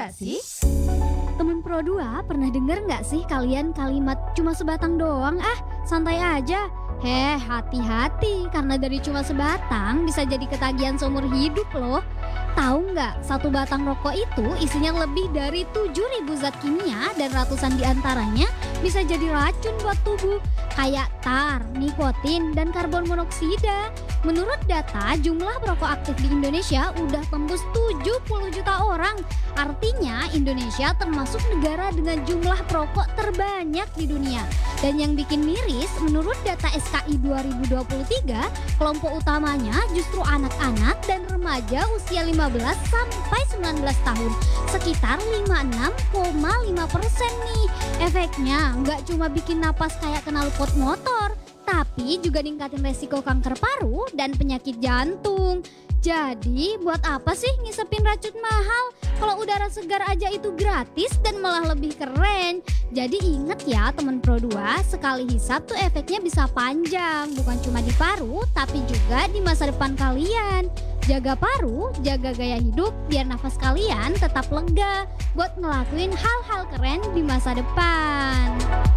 nggak sih? Temen Pro 2 pernah denger nggak sih kalian kalimat cuma sebatang doang santai aja? Hati-hati karena dari cuma sebatang bisa jadi ketagihan seumur hidup loh. Tahu nggak, satu batang rokok itu isinya lebih dari 7.000 zat kimia dan ratusan diantaranya bisa jadi racun buat tubuh. Kayak tar, nikotin, dan karbon monoksida. Menurut data, jumlah perokok aktif di Indonesia udah tembus 70 juta orang. Artinya Indonesia termasuk negara dengan jumlah perokok terbanyak di dunia. Dan yang bikin miris, menurut data SKI 2023, kelompok utamanya justru anak-anak dan remaja usia 15 sampai 19 tahun. Sekitar 56,5% nih. Efeknya nggak cuma bikin napas kayak knalpot motor, tapi juga ningkatin resiko kanker paru dan penyakit jantung. Jadi buat apa sih ngisepin racun mahal kalau udara segar aja itu gratis dan malah lebih keren. Jadi inget ya temen Pro 2, sekali hisap tuh efeknya bisa panjang, bukan cuma di paru tapi juga di masa depan kalian. Jaga paru, jaga gaya hidup biar nafas kalian tetap lega buat ngelakuin hal-hal keren di masa depan.